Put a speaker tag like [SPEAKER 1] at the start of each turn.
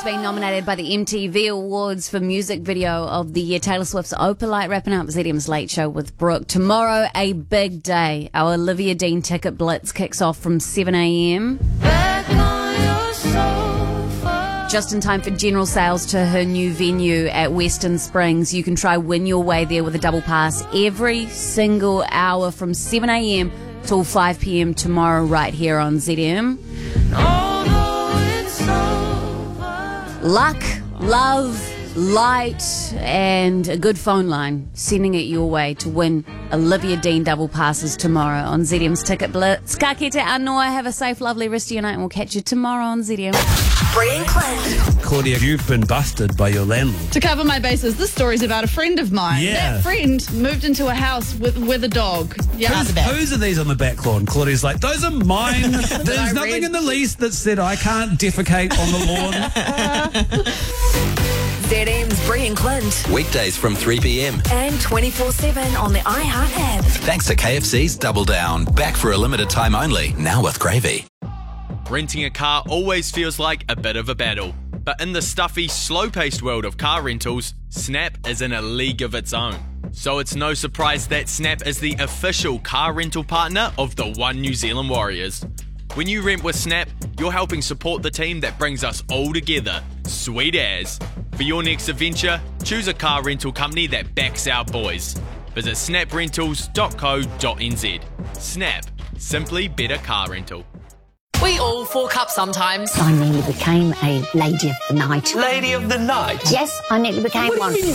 [SPEAKER 1] been nominated by the MTV Awards for Music Video of the Year. Taylor Swift's Opalite wrapping up ZM's Late Show with Brooke. Tomorrow, a big day. Our Olivia Dean Ticket Blitz kicks off from 7 a.m. Just in time for general sales to her new venue at Western Springs. You can try win your way there with a double pass every single hour from 7 a.m. till 5 p.m. tomorrow right here on ZM. Luck, love, light, and a good phone line sending it your way to win Olivia Dean double passes tomorrow on ZM's Ticket Blitz. Ka kite anō, have a safe, lovely rest of your night, and we'll catch you tomorrow on ZM.
[SPEAKER 2] Bree and Clint.
[SPEAKER 3] Claudia, you've been busted by your landlord.
[SPEAKER 4] To cover my bases, this story's about a friend of mine.
[SPEAKER 3] Yeah.
[SPEAKER 4] That friend moved into a house with a dog. Yeah,
[SPEAKER 3] Whose are these on the back lawn? Claudia's like, those are mine. There's nothing in the lease that said I can't defecate on the lawn.
[SPEAKER 2] ZM's Bree and Clint.
[SPEAKER 5] Weekdays from 3 p.m.
[SPEAKER 2] And 24/7 on the iHeart app.
[SPEAKER 5] Thanks to KFC's Double Down. Back for a limited time only. Now with gravy.
[SPEAKER 6] Renting a car always feels like a bit of a battle. But in the stuffy, slow-paced world of car rentals, Snap is in a league of its own. So it's no surprise that Snap is the official car rental partner of the One New Zealand Warriors. When you rent with Snap, you're helping support the team that brings us all together. Sweet as. For your next adventure, choose a car rental company that backs our boys. Visit snaprentals.co.nz. Snap. Simply better car rental.
[SPEAKER 2] We all fork up sometimes.
[SPEAKER 7] I nearly became a lady of the night.
[SPEAKER 5] Lady of the night.
[SPEAKER 7] Yes, I nearly became one.